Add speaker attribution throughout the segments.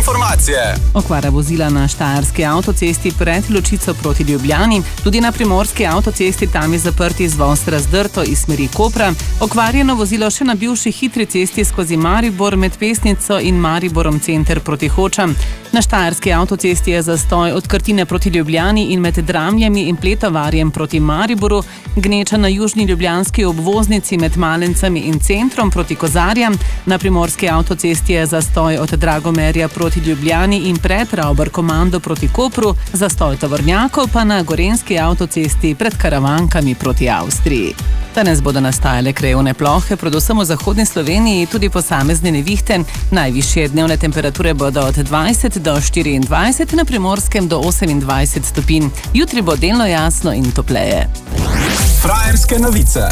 Speaker 1: informacije.
Speaker 2: Okvara vozila na štajerski avtocesti pred Ločico proti Ljubljani, tudi na primorski avtocesti tam je zaprt izvoz Razdrto iz smeri Kopra, okvarjeno vozilo še na bivši hitri cesti skozi Maribor med Pesnico in Mariborom center proti Hočam. Na štajerski avtocesti je zastoj od Krtine proti Ljubljani in med Dramljami in Pletovarjem proti Mariboru, gneča na južni ljubljanski obvoznici med Malencami in centrom proti Kozarjam. Na primorski avtocesti je zastoj od Dragomerja proti Ljubljani in pred Ravbar-Komando proti Kopru, zastoj tovornjakov pa na gorenjski avtocesti pred Karavankami proti Avstriji. Danes bodo nastajale krajevne plohe, predvsem v zahodni Sloveniji, tudi posamezne nevihte. Najvišje dnevne temperature bodo od 20 do 24, na Primorskem do 28 stopinj. Jutri bo delno jasno in topleje.
Speaker 1: Frajerske novice.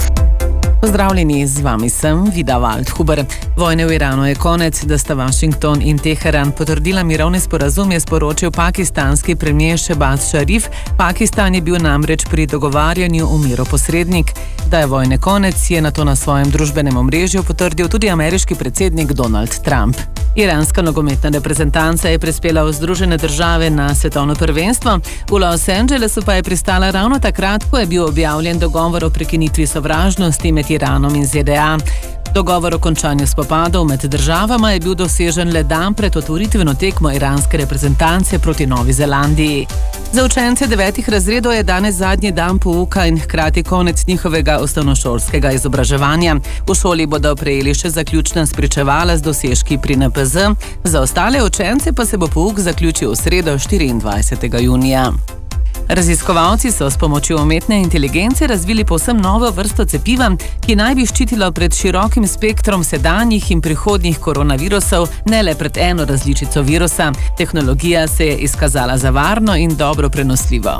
Speaker 2: Pozdravljeni, z vami sem Vida Waldhuber. Vojne v Iranu je konec, da sta Washington in Teheran potrdila mirovni sporazum, je sporočil pakistanski premier Shehbaz Sharif. Pakistan je bil namreč pri dogovarjanju o miru posrednik. Da je vojne konec, je nato na svojem družbenem omrežju potrdil tudi ameriški predsednik Donald Trump. Iranska nogometna reprezentanca je prispela v Združene države na svetovno prvenstvo. V Los Angelesu pa je pristala ravno takrat, ko je bil objavljen dogovor o prekinitvi sovražnosti med Iranom in ZDA. Dogovor o končanju spopadov med državama je bil dosežen le dan pred otvoritveno tekmo iranske reprezentance proti Novi Zelandiji. Za učence 9. razredov je danes zadnji dan pouka in hkrati konec njihovega osnovnošolskega izobraževanja. V šoli bodo prejeli še zaključna spričevala z dosežki pri NPZ, za ostale učence pa se bo pouk zaključil v sredo 24. junija. Raziskovalci so s pomočjo umetne inteligence razvili povsem novo vrsto cepiva, ki naj bi ščitilo pred širokim spektrom sedanjih in prihodnjih koronavirusov, ne le pred eno različico virusa. Tehnologija se je izkazala za varno in dobro prenosljivo.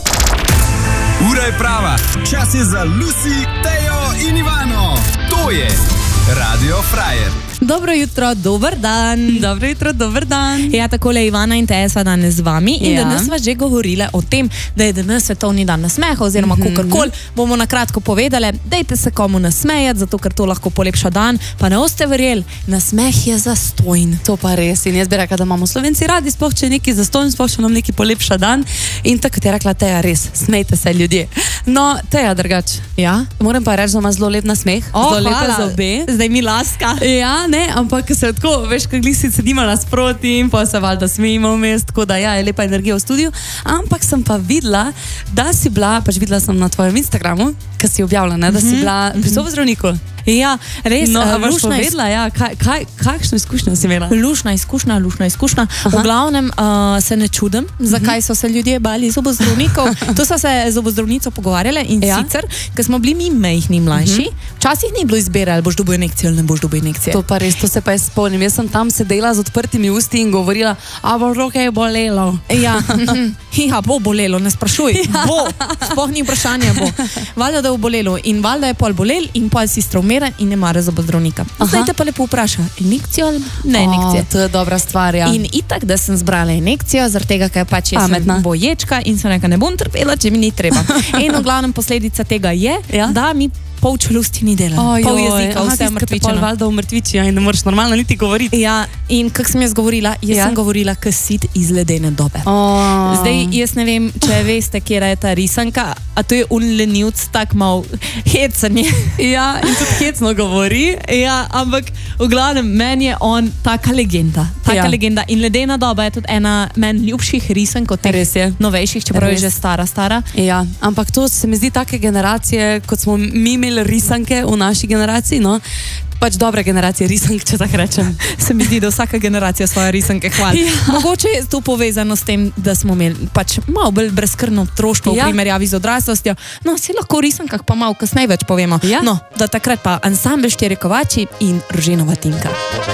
Speaker 1: Ura je prava, čas je za Lucy, Tejo in Ivano. To je Radio Frajer.
Speaker 3: Dobro jutro, dober dan.
Speaker 4: Dobro jutro, dober dan.
Speaker 3: Ja, takole Ivana in Teja sva danes z vami in danes sva že govorile o tem, da je danes svetovni dan nasmeha oziroma kakorkoli. Bomo na kratko povedale, dajte se komu nasmejati, zato ker to lahko polepša dan, pa ne boste verjeli, nasmeh je zastojn.
Speaker 4: To pa res in jaz bi rekla, da imamo Slovenci radi, sploh če je neki zastojn, sploh če nam neki polepša dan in tako je rekla Teja, res, smejte se ljudje. No, Teja drugač.
Speaker 3: Ja?
Speaker 4: Moram pa reči, da ima zelo lep nasmeh, zelo lepe zobe.
Speaker 3: Zdaj mi laska.
Speaker 4: Ja, ne, ampak se tako, veš, kak glisi sedimo nasproti in pa se valjda smejimo vmes, tako da ja, je lepa energija v studiu, ampak sem pa videla, da si bila, pač videla sem na tvojem Instagramu, ki si objavila, ne, da si bila pri zobozdravniku.
Speaker 3: Ja, res,
Speaker 4: no, lušna izkušnja, ja, kakšno izkušnjo si imela?
Speaker 3: Lušna izkušnja. V glavnem se ne čudim, zakaj so se ljudje bali zobozdravnikov. To so se zobozdravnico pogovarjale in sicer, ker smo bili mi mejhni mlajši, včasih ni bilo izbere, ali boš dobil injekcijo ali ne boš dobil injekcije.
Speaker 4: To pa res, to se pa jaz spomnim. Jaz sem tam sedela z odprtimi usti in govorila, a bo roke je bolelo.
Speaker 3: Ja, bo bolelo, ne sprašuj. Bo, sploh ni vprašanje, bo. Valjda, da bo bolelo in valjda je pol bolel in pol si straumiran in ne mara zobozdravnika. Zdaj te pa lepo vpraša, injekcijo ali ne injekcije?
Speaker 4: To je dobra stvar, ja.
Speaker 3: In itak, da sem zbrala injekcijo, zaradi tega, ker pač jaz sem boječka in sem rekla, ne bom trpela, če mi ni treba. In v glavnem posledica tega je, da mi pol čelusti ni delala, pol jezika, vse mrtvičeno.
Speaker 4: Valjda v mrtviči in ne moreš normalno niti govoriti.
Speaker 3: Ja, in kak sem jaz govorila? Jaz sem govorila kasit iz ledene dobe. Zdaj, jaz ne vem, če veste, kjera je ta risanka, a to je lenivc, tak mal hecanje.
Speaker 4: Ja, in tudi hecno govori.
Speaker 3: Ja, ampak v glavnem, meni je on taka legenda. Taka legenda. In ledena doba je tudi ena meni ljubših risank od teh novejših, čeprav je že stara.
Speaker 4: Ja, ampak to se mi zdi take generacije, kot smo mi imeli risanke v naši generaciji, no. Pač dobre generacije risank, če tako rečem.
Speaker 3: Se mi zdi, da vsaka generacija svoje risanke hvali. Mogoče je to povezano s tem, da smo imeli pač malo bolj brezskrbno otroštvo v primerjavi z odraslostjo. No, si lahko v risankah pa malo kasneje več povemo. No, da takrat pa ansambel Štiri kovači in Ruženova Tinka.